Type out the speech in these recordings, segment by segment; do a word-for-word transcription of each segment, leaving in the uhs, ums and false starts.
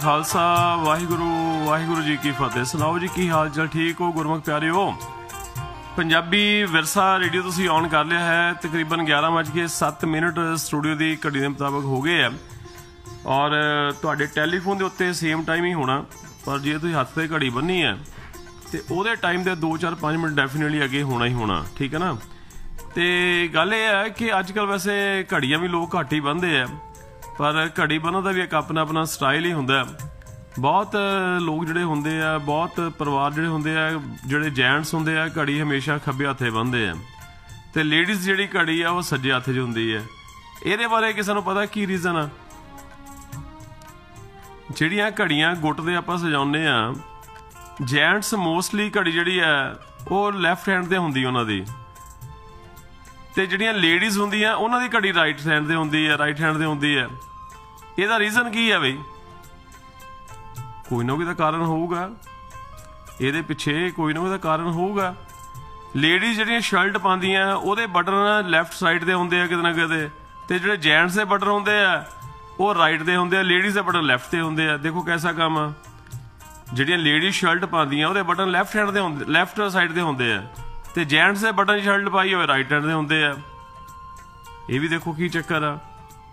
खालसा वाहिगुरु वाहिगुरु जी की फतेह। सुनाओ जी की हाल चाल, ठीक हो गुरमुख प्यारे हो? पंजाबी विरसा रेडियो तुसीं ऑन कर लिया है। तकरीबन ग्यारह बज के सत्त मिनट स्टूडियो की घड़ी के मुताबिक हो गए है और तुहाडे टैलीफोन के उत्ते सेम टाइम ही होना, पर जे तुसीं हत्थ ते घड़ी बन्नी है तो वो टाइम के दो चार पाँच मिनट डेफिनेटली अगे होना ही होना, ठीक है ना। तो गल यह है कि अजकल वैसे घड़ियाँ भी लोग घट ही बन्नते हैं, पर घड़ी बन्नण का भी एक अपना अपना स्टाइल ही होंदा है। बहुत लोग जिहड़े हुंदे आ, बहुत परिवार जिहड़े हुंदे आ, जिहड़े जेंट्स हुंदे आ, घड़ी हमेशा खब्बे हत्थे बन्नदे आ ते लेडीज़ जिहड़ी घड़ी आ वो सज्जे हत्थ 'च हुंदी है। इहदे बारे किसे नूं पता की रीज़न आ? जिहड़ियां घड़ियां गुੱਟ ਦੇ ਆਪਾਂ सजाउने आ, जेंट्स मोस्टली घड़ी जिहड़ी है वो लैफ्ट हैंड ते हुंदी उन्हां दी, ते जिहड़ियां लेडीज़ हुंदियां उन्हां दी घड़ी राइट हैंड ते हुंदी है, राइट हैंड ते हुंदी है। ਇਹਦਾ ਰੀਜ਼ਨ ਕੀ ਹੈ ਬਈ? ਕੋਈ ਨਾ ਕੋਈ ਤਾਂ ਕਾਰਨ ਹੋਊਗਾ, ਇਹਦੇ ਪਿੱਛੇ ਕੋਈ ਨਾ ਕੋਈ ਤਾਂ ਕਾਰਨ ਹੋਊਗਾ। ਲੇਡੀਜ਼ ਜਿਹੜੀਆਂ ਸ਼ਰਟ ਪਾਉਂਦੀਆਂ ਉਹਦੇ ਬਟਨ ਲੈਫਟ ਸਾਈਡ ਤੇ ਹੁੰਦੇ ਆ ਕਿਤੇ ਨਾ ਕਿਤੇ, ਤੇ ਜਿਹੜੇ ਜੈਂਟਸ ਦੇ ਬਟਨ ਹੁੰਦੇ ਆ ਉਹ ਰਾਈਟ ਤੇ ਹੁੰਦੇ ਆ, ਲੇਡੀਜ਼ ਦੇ ਬਟਨ ਲੈਫਟ ਤੇ ਹੁੰਦੇ ਆ। ਦੇਖੋ ਕੈਸਾ ਕੰਮ ਆ। ਜਿਹੜੀਆਂ ਲੇਡੀਜ਼ ਸ਼ਰਟ ਪਾਉਂਦੀਆਂ ਉਹਦੇ ਬਟਨ ਲੈਫਟ ਹੈਂਡ ਦੇ ਹੁੰਦੇ, ਲੈਫਟ ਸਾਈਡ ਤੇ ਹੁੰਦੇ ਆ, ਤੇ ਜੈਂਟਸ ਦੇ ਬਟਨ ਸ਼ਰਟ ਪਾਈ ਹੋਏ ਰਾਈਟ ਹੈਂਡ ਦੇ ਹੁੰਦੇ ਆ। ਇਹ ਵੀ ਦੇਖੋ ਕੀ ਚੱਕਰ ਆ।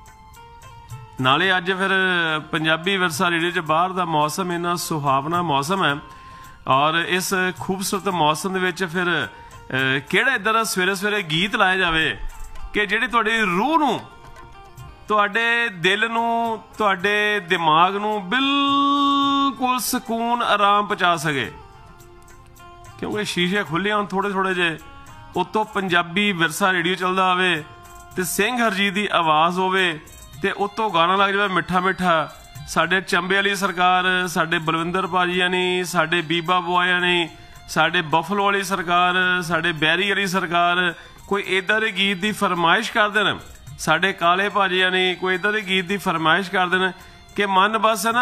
नाले अज फिर पंजाबी विरसा रेडियो च बाहर का मौसम इन्ना सुहावना मौसम है और इस खूबसूरत मौसम दे विच फिर किहड़ा इधर सवेरे सवेरे गीत लाए जावे कि जिहड़ी तुहाडी रूह नूं, तुहाडे दिल नूं, तुहाडे दिमाग नूं बिल्कुल सकून आराम पहुंचा सके, क्योंकि शीशे खुले होण थोड़े थोड़े जे, उत्तों पंजाबी विरसा रेडियो चलदा होवे ते सिंह हरजीत दी आवाज़ होवे ਤੇ ਉੱਤੋਂ ਗਾਣਾ ਲੱਗ ਜਾਵੇ ਮਿੱਠਾ ਮਿੱਠਾ। ਸਾਡੇ ਚੰਬੇ ਵਾਲੀ ਸਰਕਾਰ, ਸਾਡੇ ਬਲਵਿੰਦਰ ਭਾਜੀਆਂ ਨੇ, ਸਾਡੇ ਬੀਬਾ ਬੁਆਇਆ ਨੇ, ਸਾਡੇ ਬਫਲੋ ਵਾਲੀ ਸਰਕਾਰ, ਸਾਡੇ ਬੈਰੀ ਵਾਲੀ ਸਰਕਾਰ ਕੋਈ ਇੱਦਾਂ ਦੇ ਗੀਤ ਦੀ ਫਰਮਾਇਸ਼ ਕਰਦੇ ਨੇ, ਸਾਡੇ ਕਾਲੇ ਭਾਜੀਆਂ ਨੇ ਕੋਈ ਇੱਦਾਂ ਦੇ ਗੀਤ ਦੀ ਫਰਮਾਇਸ਼ ਕਰਦੇ ਨੇ ਕਿ ਮਨ ਬਸ ਨਾ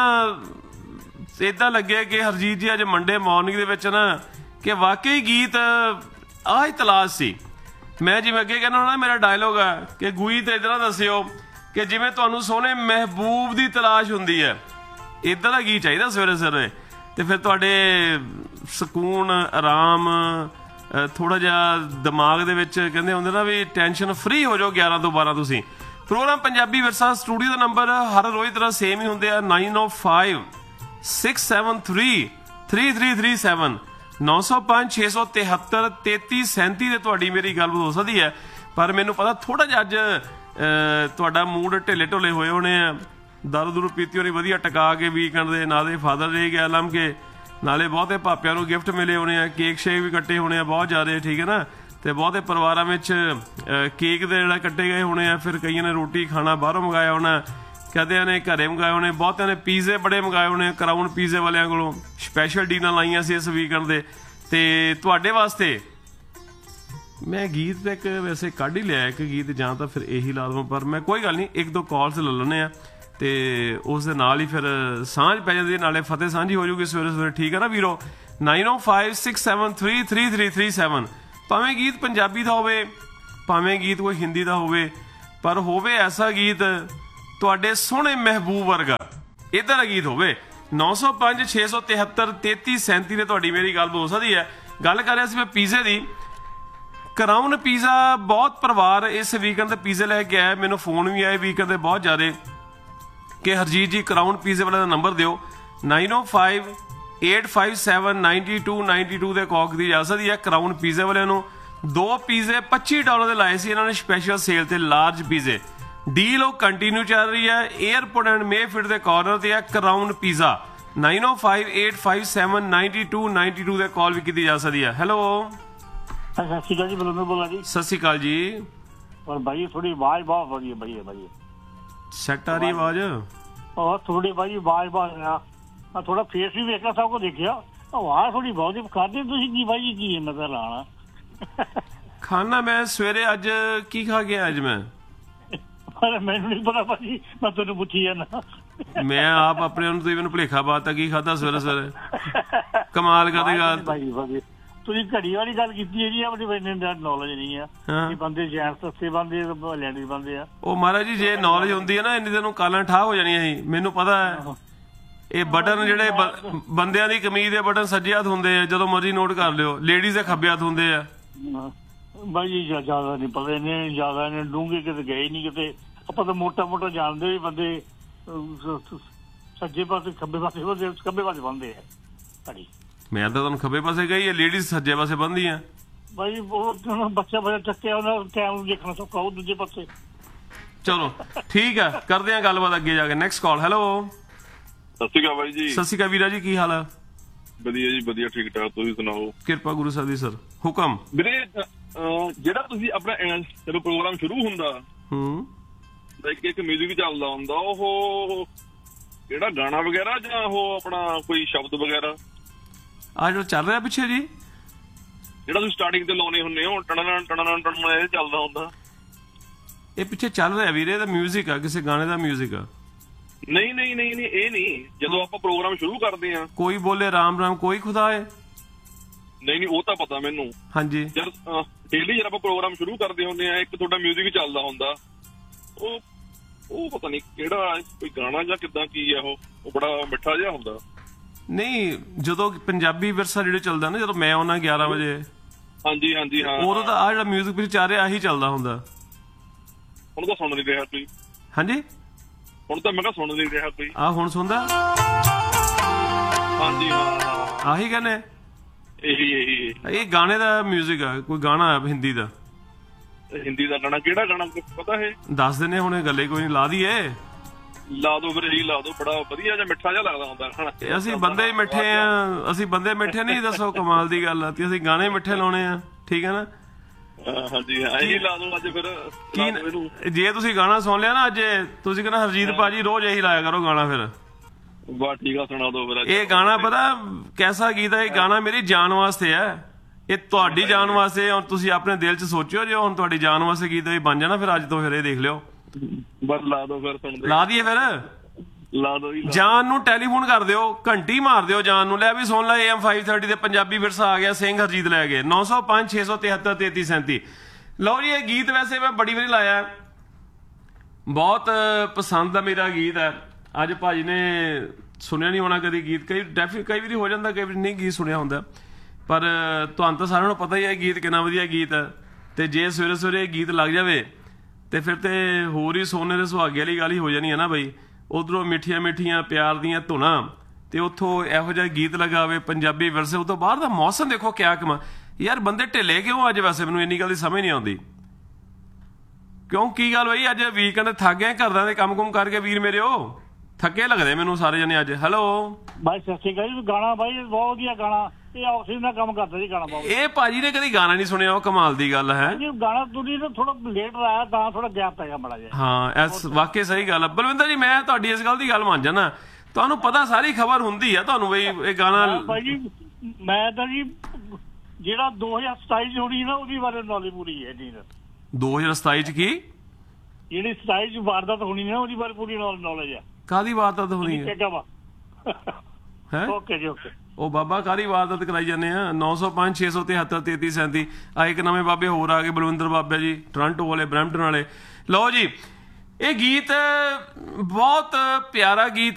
ਇੱਦਾਂ ਲੱਗੇ ਕਿ ਹਰਜੀਤ ਜੀ ਅੱਜ ਮੰਡੇ ਮਾਰਨਿੰਗ ਦੇ ਵਿੱਚ ਨਾ ਕਿ ਵਾਕਈ ਗੀਤ ਆਹ ਹੀ ਤਲਾਸ਼ ਸੀ। ਮੈਂ ਜਿਵੇਂ ਅੱਗੇ ਕਹਿੰਦਾ ਹੁੰਦਾ ਮੇਰਾ ਡਾਇਲੋਗ ਆ ਕਿ ਗੂਈ ਤੇ ਇੱਦਾਂ ਦੱਸਿਓ ਕਿ ਜਿਵੇਂ ਤੁਹਾਨੂੰ ਸੋਹਣੇ ਮਹਿਬੂਬ ਦੀ ਤਲਾਸ਼ ਹੁੰਦੀ ਹੈ, ਇੱਦਾਂ ਦਾ ਗੀਤ ਚਾਹੀਦਾ ਸਵੇਰੇ ਸਵੇਰੇ। ਤੇ ਫਿਰ ਤੁਹਾਡੇ ਸਕੂਨ, ਆਰਾਮ, ਥੋੜਾ ਜਿਹਾ ਦਿਮਾਗ ਦੇ ਵਿੱਚ ਕਹਿੰਦੇ ਹੁੰਦੇ ਨਾ ਵੀ ਟੈਨਸ਼ਨ ਫ੍ਰੀ ਹੋ ਜਾਓ ਗਿਆਰਾਂ ਤੋਂ ਬਾਰਾਂ। ਤੁਸੀਂ ਪ੍ਰੋਗਰਾਮ ਪੰਜਾਬੀ ਵਿਰਸਾ ਸਟੂਡੀਓ ਦਾ ਨੰਬਰ ਹਰ ਰੋਜ਼ ਤਰ੍ਹਾਂ ਸੇਮ ਹੀ ਹੁੰਦੇ ਆ, ਨਾਈਨ ਓ five six seven three three three three seven ਨੌ ਸੌ ਪੰਜ ਛੇ ਸੌ ਤਿਹੱਤਰ ਤੇਤੀ ਸੈਂਤੀ ਤੇ ਤੁਹਾਡੀ ਮੇਰੀ ਗੱਲ ਹੋ ਸਕਦੀ ਹੈ। ਪਰ ਮੈਨੂੰ ਪਤਾ ਥੋੜਾ ਜਿਹਾ ਅੱਜ ਤੁਹਾਡਾ ਮੂਡ ਢਿੱਲੇ ਢੋਲੇ ਹੋਏ ਹੋਣੇ ਆ, ਦਾਰੂ ਦੂਰੂ ਪੀਤੀ ਹੋਣੀ ਵਧੀਆ ਟਕਾ ਕੇ ਵੀਕਐਂਡ ਦੇ, ਨਾਲੇ ਫਾਦਰ ਡੇ ਗਿਆ ਲੰਮ ਕੇ, ਨਾਲੇ ਬਹੁਤੇ ਭਾਪਿਆਂ ਨੂੰ ਗਿਫਟ ਮਿਲੇ ਹੋਣੇ ਆ, ਕੇਕ ਸ਼ੇਕ ਵੀ ਕੱਟੇ ਹੋਣੇ ਆ ਬਹੁਤ ਜ਼ਿਆਦਾ, ਠੀਕ ਹੈ ਨਾ। ਤੇ ਬਹੁਤੇ ਪਰਿਵਾਰਾਂ ਵਿੱਚ ਕੇਕ ਦੇ ਜਿਹੜਾ ਕੱਟੇ ਗਏ ਹੋਣੇ ਆ, ਫਿਰ ਕਈਆਂ ਨੇ ਰੋਟੀ ਖਾਣਾ ਬਾਹਰੋਂ ਮੰਗਾਇਆ ਹੋਣਾ, ਕਦਿਆਂ ਨੇ ਘਰੇ ਮੰਗਾਏ ਹੋਣੇ, ਬਹੁਤਿਆਂ ਨੇ ਪੀਜ਼ੇ ਬੜੇ ਮੰਗਾਏ ਹੋਣੇ ਕਰਾਊਨ ਪੀਜ਼ੇ ਵਾਲਿਆਂ ਕੋਲੋਂ। ਸਪੈਸ਼ਲ ਡੀਲਾਂ ਲਾਈਆਂ ਸੀ ਇਸ ਵੀਕਐਂਡ ਦੇ। ਤੇ ਤੁਹਾਡੇ ਵਾਸਤੇ ਮੈਂ ਗੀਤ ਤਾਂ ਇੱਕ ਵੈਸੇ ਕੱਢ ਹੀ ਲਿਆ ਇੱਕ ਗੀਤ, ਜਾਂ ਤਾਂ ਫਿਰ ਇਹੀ ਲਾ ਦੇਵਾਂ, ਪਰ ਮੈਂ ਕੋਈ ਗੱਲ ਨਹੀਂ, ਇੱਕ ਦੋ ਕਾਲਸ ਲੈ ਲੈਂਦੇ ਆ ਤੇ ਉਸ ਦੇ ਨਾਲ ਹੀ ਫਿਰ ਸਾਂਝ ਪੈ ਜਾਂਦੀ, ਨਾਲੇ ਫਤਿਹ ਸਾਂਝੀ ਹੋ ਜੂਗੀ ਸਵੇਰੇ ਸਵੇਰੇ, ਠੀਕ ਹੈ ਨਾ ਵੀਰੋ। ਨਾਈਨ ਓ five six seven three three three three seven ਭਾਵੇਂ ਗੀਤ ਪੰਜਾਬੀ ਦਾ ਹੋਵੇ, ਭਾਵੇਂ ਗੀਤ ਕੋਈ ਹਿੰਦੀ ਦਾ ਹੋਵੇ, ਪਰ ਹੋਵੇ ਐਸਾ ਗੀਤ ਤੁਹਾਡੇ ਸੋਹਣੇ ਮਹਿਬੂਬ ਵਰਗਾ, ਇੱਦਾਂ ਦਾ ਗੀਤ ਹੋਵੇ। ਨੌ ਸੌ ਪੰਜ ਛੇ ਸੌ ਤਿਹੱਤਰ ਤੇਤੀ ਸੈਂਤੀ ਤੇ ਤੁਹਾਡੀ ਮੇਰੀ ਗੱਲ ਹੋ ਸਕਦੀ ਹੈ। ਗੱਲ ਕਰ ਰਿਹਾ ਸੀ ਮੈਂ ਪੀਜ਼ੇ ਦੀ। ਕਰਾਊਨ ਪੀਜ਼ਾ ਬਹੁਤ ਪਰਿਵਾਰ ਇਸ ਵੀਕਐਂਡ ਤੇ ਪੀਜ਼ੇ ਲੈ ਕੇ ਆਇਆ, ਮੈਨੂੰ ਫੋਨ ਵੀ ਆਏ ਵੀਕਐਂਡ ਦੇ ਬਹੁਤ ਜ਼ਿਆਦਾ ਕਿ ਹਰਜੀਤ ਜੀ ਕਰਾਊਨ ਪੀਜ਼ੇ ਵਾਲੇ ਦਾ ਨੰਬਰ ਦਿਓ। ਨਾਈਨ ਓ five eight five seven ninety two ninety two ਦੇ ਕਾਲ ਦੀ ਜਾ ਸਕਦੀ ਹੈ। ਕਰਾਊਨ ਪੀਜ਼ੇ ਵਾਲਿਆਂ ਨੂੰ ਦੋ ਪੀਜ਼ੇ ਪੱਚੀ ਡਾਲਰ ਦੇ ਲਾਏ ਸੀ ਇਹਨਾਂ ਨੇ ਸਪੈਸ਼ਲ ਸੇਲ ਤੇ, ਲਾਰਜ ਪੀਜ਼ੇ। ਡੀਲ ਉਹ ਕੰਟੀਨਿਊ ਚੱਲ ਰਹੀ ਹੈ। ਏਅਰਪੋਰਟ ਐਂਡ ਮੇਫਿਟ ਦੇ ਕਾਰਨਰ ਤੇ ਹੈ ਕਰਾਊਨ ਪੀਜ਼ਾ। ਨਾਈਨ ਓ five eight five seven ninety two ninety two ਦੇ ਕਾਲ ਵੀ ਕੀਤੀ ਜਾ ਸਕਦੀ ਹੈ। ਹੈਲੋ ਸਤਿ ਸ਼੍ਰੀ ਅਕਾਲ ਜੀ, ਬਲਵਿੰਦਰ ਬੋਲਾਂ ਜੀ। ਸਤਿ ਸ਼੍ਰੀ ਅਕਾਲ ਜੀ। ਔਰ ਭਾਈ ਥੋੜੀ ਆਵਾਜ਼ ਬਹੁਤ ਵਧੀਆ ਭਾਈ, ਭਾਈ ਸੈੱਟ ਆ ਰਹੀ ਆਵਾਜ਼? ਔਰ ਥੋੜੀ ਭਾਈ ਆਵਾਜ਼ ਬਹੁਤ ਆ, ਥੋੜਾ ਫੇਸ ਵੀ ਵੇਖਿਆ, ਸਭ ਕੁਝ ਦੇਖਿਆ, ਆਵਾਜ਼ ਥੋੜੀ ਬਹੁਤ ਕਰਦੇ ਤੁਸੀਂ ਕੀ ਭਾਈ ਕੀ ਹੈ ਨਜ਼ਰ ਆਣਾ? ਖਾਣਾ ਮੈਂ ਸਵੇਰੇ ਅੱਜ ਕੀ ਖਾ ਗਿਆ ਅੱਜ ਮੈਂ? ਪਰ ਮੈਨੂੰ ਨਹੀਂ ਪਤਾ ਭਾਜੀ, ਮੈਂ ਤੁਹਾਨੂੰ ਪੁੱਛੀ ਜਾਂਦਾ। ਮੈਂ ਆਪ ਆਪਣੇ ਨੂੰ ਤੁਸੀਂ ਮੈਨੂੰ ਭੁਲੇਖਾ ਪਾਤਾ ਕੀ ਖਾਧਾ ਸਵੇਰੇ ਸਵੇਰੇ। ਕਮਾਲ ਕਰੇਗਾ ਭਾਈ। ਭਾਜੀ ਤੁਸੀਂ ਘੜੀ ਵਾਲੀ ਗੱਲ ਕੀਤੀ ਹੈ ਜੀ, ਆਪਣੀ ਨੌਲੇਜ ਨਹੀਂ ਆ ਕਿ ਬੰਦੇ ਜੈਂਟਸ ਸਸਤੇ ਬੰਦੇ ਲੇਡੀਜ਼ ਬੰਦੇ ਆ। ਉਹ ਮਹਾਰਾਜ ਜੀ ਜੇ ਨੌਲੇਜ ਹੁੰਦੀ ਹੈ ਨਾ ਇੰਨੀ ਤੈਨੂੰ ਕਾਲਾਂ ਠਾਹ ਹੋ ਜਾਣੀਆਂ ਸੀ, ਮੈਨੂੰ ਪਤਾ ਹੈ। ਇਹ ਬਟਨ ਜਿਹੜੇ ਬ- ਬੰਦਿਆਂ ਦੀ ਕਮੀਜ਼ ਦੇ ਬਟਨ ਸੱਜੇ ਹੱਥ ਹੁੰਦੇ ਆ, ਜਦੋਂ ਮਰਜ਼ੀ ਨੋਟ ਕਰ ਲਿਓ। ਲੇਡੀਜ਼ ਦੇ ਖੱਬੇ ਹੱਥ ਹੁੰਦੇ ਆ। ਬਾਈ ਜੀ ਜ਼ਿਆਦਾ ਨਹੀਂ ਪਤਾ, ਇਹਨੇ ਜ਼ਿਆਦਾ ਇਹਨੇ ਡੂੰਘੇ ਕਿਤੇ ਗਏ ਨਹੀਂ ਕਿਤੇ। ਆਪਾਂ ਤਾਂ ਮੋਟਾ ਮੋਟਾ ਜਾਣਦੇ ਵੀ ਬੰਦੇ ਅਹ, ਸੱਜੇ ਪਾਸੇ ਖੱਬੇ ਪਾਸੇ ਬੰਦੇ ਖੱਬੇ ਪਾਸੇ ਬੰਦੇ ਆ ਘੜੀ। ਮੈਂ ਤਾਂ ਤੁਹਾਨੂੰ ਖੱਬੇ ਪਾਸੇ ਗਈ ਹੈ, ਲੇਡੀਜ਼ ਸੱਜੇ ਪਾਸੇ ਬੰਦੀਆਂ। ਬਾਈ ਉਹ ਬੱਚਾ ਬੱਚਾ ਚੱਕਿਆ ਉਹਨਾਂ ਟਾਈਮ ਨੂੰ ਦੇਖਣਾ ਸੌਖਾ, ਉਹ ਦੂਜੇ ਪਾਸੇ। ਚਲੋ ਠੀਕ ਆ, ਕਰਦੇ ਆ ਗੱਲਬਾਤ ਅੱਗੇ ਜਾ ਕੇ। Next call. ਹੈਲੋ, ਸਤਿ ਸ਼੍ਰੀ ਅਕਾਲ ਬਾਈ ਜੀ। ਸਤਿ ਸ਼੍ਰੀ ਅਕਾਲ ਵੀਰਾ ਜੀ, ਕੀ ਹਾਲ ਆ? ਵਧੀਆ ਜੀ ਵਧੀਆ, ਠੀਕ ਠਾਕ। ਤੁਸੀਂ ਸੁਣਾਓ? ਕਿਰਪਾ ਗੁਰੂ ਸਾਹਿਬ ਦੀ ਸਰ, ਹੁਕਮ। ਵੀਰੇ ਅਹ, ਜਿਹੜਾ ਤੁਸੀਂ ਆਪਣਾ ਅਹ, ਜਦੋਂ ਪ੍ਰੋਗਰਾਮ ਸ਼ੁਰੂ ਹੁੰਦਾ ਹੂੰ ਇੱਕ ਇੱਕ ਮਿਊਜ਼ਿਕ ਚੱਲਦਾ ਹੁੰਦਾ, ਉਹ ਕਿਹੜਾ ਗਾਣਾ ਵਗੈਰਾ ਜਾਂ ਉਹ ਆਪਣਾ ਕੋਈ ਸ਼ਬਦ ਵਗੈਰਾ ਆ ਜਿਹੜਾ ਚੱਲ ਰਿਹਾ ਪਿੱਛੇ ਜੀ, ਜਿਹੜਾ ਤੁਸੀਂ ਸਟਾਰਟਿੰਗ ਤੇ ਲਾਉਣੇ ਹੁੰਦੇ ਹੋ ਟਣਨ ਟਣਨ ਟਣਨ ਇਹ ਚੱਲਦਾ ਹੁੰਦਾ? ਇਹ ਪਿੱਛੇ ਚੱਲ ਰਿਹਾ ਵੀਰੇ, ਇਹਦਾ ਮਿਊਜ਼ਿਕ ਆ, ਕਿਸੇ ਗਾਣੇ ਦਾ ਮਿਊਜ਼ਿਕ ਆ। ਨਹੀਂ ਨਹੀਂ ਨਹੀਂ ਨਹੀਂ ਇਹ ਨਹੀਂ, ਜਦੋਂ ਆਪਾਂ ਪ੍ਰੋਗਰਾਮ ਸ਼ੁਰੂ ਕਰਦੇ ਆ ਕੋਈ ਬੋਲੇ ਰਾਮ ਰਾਮ ਕੋਈ ਖੁਦਾ ਹੈ। ਨਹੀਂ ਨਹੀਂ ਉਹ ਤਾਂ ਪਤਾ ਮੈਨੂੰ। ਹਾਂਜੀ, ਜਦ ਡੇਲੀ ਜਦ ਆਪਾਂ ਪ੍ਰੋਗਰਾਮ ਸ਼ੁਰੂ ਕਰਦੇ ਹੁੰਦੇ ਆ, ਇੱਕ ਤੁਹਾਡਾ ਮਿਊਜ਼ਿਕ ਚੱਲਦਾ ਹੁੰਦਾ, ਉਹ ਉਹ ਪਤਾ ਨਹੀਂ ਕਿਹੜਾ ਕੋਈ ਗਾਣਾ ਜਾਂ ਕਿੱਦਾਂ ਕੀ ਆ, ਉਹ ਉਹ ਬੜਾ ਮਿੱਠਾ ਜਿਹਾ ਹੁੰਦਾ। ਨਹੀਂ ਜਦੋਂ ਪੰਜਾਬੀ ਵਿਰਸਾ ਜਿਹੜੇ ਚੱਲਦਾ ਨਾ, ਜਦੋਂ ਮੈਂ ਆਉਣਾ ਗਿਆਰਾਂ ਵਜੇ, ਹਾਂਜੀ ਹਾਂਜੀ ਹਾਂ, ਉਦੋਂ ਤਾਂ ਆ ਜਿਹੜਾ ਮਿਊਜ਼ਿਕ ਪਿੱਛੇ ਚੱਲ ਰਿਹਾ ਆਹੀ ਚੱਲਦਾ ਹੁੰਦਾ। ਹੁਣ ਤਾਂ ਸੁਣ ਨਹੀਂ ਰਿਹਾ ਕੋਈ। ਹਾਂਜੀ, ਹੁਣ ਤਾਂ ਮੈਂ ਕਿਹਾ ਸੁਣ ਨਹੀਂ ਰਿਹਾ ਕੋਈ। ਆ ਹੁਣ ਸੁਣਦਾ? ਹਾਂਜੀ ਹਾਂ ਹਾਂ, ਆਹੀ ਕਹਿੰਦੇ, ਇਹੀ ਇਹੀ ਇਹ ਗਾਣੇ ਦਾ ਮਿਊਜ਼ਿਕ ਆ। ਕੋਈ ਗਾਣਾ ਆ ਹਿੰਦੀ ਦਾ, ਹਿੰਦੀ ਦਾ ਗਾਣਾ ਕਿਹੜਾ ਗਾਣਾ ਪਤਾ ਹੈ? ਦੱਸ ਦਿੰਦੇ ਹੁਣੇ, ਗੱਲੇ ਕੋਈ ਨਹੀਂ, ਲਾ ਦਈਏ। ਲਾ ਦੋ ਫਿਰ, ਇਹੀ ਲਾ ਦੋ, ਬੜਾ ਵਧੀਆ ਜਿਹਾ ਮਿੱਠਾ ਜਿਹਾ ਲੱਗਦਾ ਹੁੰਦਾ ਗਾਣਾ। ਇਹ ਅਸੀਂ ਬੰਦੇ ਹੀ ਮਿੱਠੇ ਆ, ਅਸੀਂ ਬੰਦੇ ਮਿੱਠੇ ਨਹੀਂ, ਦੱਸੋ ਕਮਾਲ ਦੀ ਗੱਲ ਆ। ਤੇ ਅਸੀਂ ਗਾਣੇ ਮਿੱਠੇ ਲਾਉਣੇ ਆ, ਠੀਕ ਹੈ ਨਾ? ਹਾਂ, ਹਾਂਜੀ ਹਾਂ, ਇਹੀ ਲਾ ਦੋ ਅੱਜ ਫਿਰ, ਲਾ ਦਿਓ ਇਹਨੂੰ। ਕੀ ਜੇ ਤੁਸੀਂ ਗਾਣਾ ਸੁਣ ਲਿਆ ਨਾ ਅੱਜ, ਤੁਸੀਂ ਕਹਿੰਦਾ ਹਰਜੀਤ ਭਾਜੀ ਰੋਜ਼ ਇਹੀ ਲਾਇਆ ਕਰੋ ਗਾਣਾ। ਫਿਰ ਬਸ ਠੀਕ ਆ, ਸੁਣਾ ਦੋ ਫਿਰ। ਇਹ ਗਾਣਾ ਪਤਾ ਕੈਸਾ ਗੀਤ ਹੈ? ਇਹ ਗਾਣਾ ਮੇਰੀ ਜਾਨ ਵਾਸਤੇ ਹੈ, ਇਹ ਤੁਹਾਡੀ ਜਾਨ ਵਾਸਤੇ। ਹੁਣ ਤੁਸੀਂ ਆਪਣੇ ਦਿਲ 'ਚ ਸੋਚਿਓ, ਜੇ ਹੁਣ ਤੁਹਾਡੀ ਜਾਨ ਵਾਸਤੇ ਗੀਤ ਵੀ ਬਣ ਜਾਣਾ, ਫਿਰ ਅੱਜ ਤੋਂ ਫਿਰ ਇਹ ਦੇਖ ਲਿਓ। ਬਸ ਲਾ ਦੋ ਫਿਰ, ਸੁਣਦੇ ਲਾ ਦਈਏ ਫਿਰ। ਲਾ ਦੋ ਜੀ। ਜਾਨ ਨੂੰ ਟੈਲੀਫੋਨ ਕਰ ਦਿਓ, ਘੰਟੀ ਮਾਰ ਦਿਓ ਜਾਨ ਨੂੰ, ਲੈ ਵੀ ਸੁਣ ਲੈ ਏ ਐਮ ਪੰਜ ਸੌ ਤੀਹ ਦੇ ਪੰਜਾਬੀ ਵਿਰਸਾ ਆ ਗਿਆ, ਸਿੰਘ ਹਰਜੀਤ ਲੈ ਗਏ। ਨੌ ਸੌ ਪੰਜ ਛੇ ਸੌ ਤਿਹੱਤਰ ਤੇਤੀ ਸੈਂਤੀ। ਲਓ ਜੀ, ਇਹ ਗੀਤ ਵੈਸੇ ਮੈਂ ਬੜੀ ਵਾਰੀ ਲਾਇਆ, ਬਹੁਤ ਪਸੰਦ ਆ ਮੇਰਾ ਗੀਤ ਹੈ। ਅੱਜ ਭਾਜੀ ਨੇ ਸੁਣਿਆ ਨਹੀਂ ਹੋਣਾ ਕਦੀ ਗੀਤ, ਕਈ ਡੈਫੀ ਕਈ ਵਾਰੀ ਹੋ ਜਾਂਦਾ, ਕਈ ਵਾਰੀ ਨਹੀਂ ਗੀਤ ਸੁਣਿਆ ਹੁੰਦਾ, ਪਰ ਤੁਹਾਨੂੰ ਤਾਂ ਸਾਰਿਆਂ ਨੂੰ ਪਤਾ ਹੀ ਹੈ ਗੀਤ ਕਿੰਨਾ ਵਧੀਆ ਗੀਤ ਹੈ। ਤੇ ਜੇ ਸਵੇਰੇ ਸਵੇਰੇ ਇਹ ਗੀਤ ਲੱਗ ਜਾਵੇ ਤੇ ਫਿਰ ਤੇ ਹੋਰ ਹੀ ਸੋਨੇ ਦੇ ਸੁਹਾਗੇ ਵਾਲੀ ਗੱਲ ਹੀ ਹੋ ਜਾਣੀ ਹੈ ਨਾ ਬਈ। ਉਧਰੋਂ ਮਿੱਠੀਆਂ ਮਿੱਠੀਆਂ ਪਿਆਰ ਦੀਆਂ ਧੁਨਾਂ, ਤੇ ਉੱਥੋਂ ਇਹੋ ਜਿਹਾ ਗੀਤ ਲਗਾਵੇ ਪੰਜਾਬੀ ਵਿਰਸੇ। ਉਹ ਤੋਂ ਬਾਹਰ ਦਾ ਮੌਸਮ ਦੇਖੋ ਕਿਆ ਕਮਾ ਯਾਰ। ਬੰਦੇ ਢਿੱਲੇ ਕਿਉਂ ਅੱਜ? ਵੈਸੇ ਮੈਨੂੰ ਇੰਨੀ ਗੱਲ ਦੀ ਸਮਝ ਨਹੀਂ ਆਉਂਦੀ, ਕਿਉਂ ਕੀ ਗੱਲ ਬਈ? ਅੱਜ ਵੀਕਐਂਡ ਥੱਕ ਗਏ ਘਰਾਂ ਦੇ ਕੰਮ ਕੁਮ ਕਰਕੇ ਵੀਰ ਮੇਰੇ, ਉਹ ਥੱਕੇ ਲੱਗਦੇ ਮੈਨੂੰ ਸਾਰੇ ਜਣੇ ਅੱਜ। ਹੈਲੋ ਬਾਈ ਸਤਿ ਸ਼੍ਰੀ ਅਕਾਲ ਜੀ। ਗਾਣਾ ਬਾਈ ਬਹੁਤ ਵਧੀਆ ਗਾਣਾ, ਇਹ ਆਕਸੀਜਨ ਦਾ ਕੰਮ ਕਰਦਾ ਜੀ ਗਾਣਾ ਬਹੁਤ। ਇਹ ਭਾਜੀ ਨੇ ਕਦੀ ਗਾਣਾ ਨਹੀਂ ਸੁਣਿਆ, ਉਹ ਕਮਾਲ ਦੀ ਗੱਲ ਹੈ। ਜੀ ਗਾਣਾ ਤੁਸੀਂ ਨਾ ਥੋੜਾ ਲੇਟ ਆਇਆ ਤਾਂ ਥੋੜਾ ਗੈਪ ਪੈ ਗਿਆ ਬੜਾ ਜਿਹਾ। ਹਾਂ ਐਸ ਵਾਕਈ ਸਹੀ ਗੱਲ ਹੈ ਬਲਵਿੰਦਰ ਜੀ। ਮੈਂ ਤੁਹਾਡੀ ਇਸ ਗੱਲ ਦੀ ਗੱਲ ਮੰਨ ਜਾਣਾ, ਤੁਹਾਨੂੰ ਪਤਾ ਸਾਰੀ ਖਬਰ ਹੁੰਦੀ ਆ ਤੁਹਾਨੂੰ ਬਈ ਇਹ ਗਾਣਾ। ਬਾਈ ਜੀ ਮੈਂ ਤਾਂ ਜੀ ਜਿਹੜਾ ਦੋ ਹਜ਼ਾਰ ਸਤਾਈ ਚ ਹੋਣੀ ਨਾ ਉਹਦੀ ਬਾਰੇ ਨੌਲੇਜ ਪੂਰੀ ਹੈ ਜੀ। ਦੋ ਹਜ਼ਾਰ ਸਤਾਈ ਚ ਕੀ ਜਿਹੜੀ ਸਤਾਈ ਚ ਵਾਰਦਾਤ ਹੋਣੀ ਨਾ ਉਹਦੀ ਬਾਰੇ ਪੂਰੀ ਨੌਲੇਜ ਹੈ। ਕਾਹਦੀ ਵਾਰਦਾਤ ਹੋਣੀ ਹੈ? ਹੈ ਓਕੇ ਜੀ ਓਕੇ। ਉਹ ਬਾਬਾ ਕਾਹਦੀ ਵਾਰਦਾਤ ਕਰਾਈ ਜਾਂਦੇ ਆ? ਨੌ ਸੌ ਪੰਜ ਛੇ ਸੌ ਤਿਹੱਤਰ ਤੇਤੀ ਸੈਂਤੀ। ਆ ਇੱਕ ਨਵੇਂ ਬਾਬੇ ਹੋਰ ਆ ਗਏ, ਬਲਵਿੰਦਰ ਬਾਬਾ ਜੀ ਟੋਰਾਂਟੋ ਵਾਲੇ, ਬਰੈਂਪਟਨ ਵਾਲੇ। ਲਓ ਜੀ, ਇਹ ਗੀਤ ਬਹੁਤ ਪਿਆਰਾ ਗੀਤ